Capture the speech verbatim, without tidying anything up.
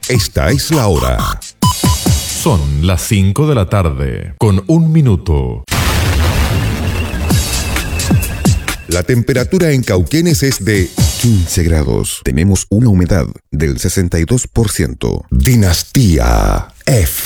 Esta es la hora. Son las cinco de la tarde, con un minuto. La temperatura en Cauquenes es de quince grados. Tenemos una humedad del sesenta y dos por ciento. Dinastía F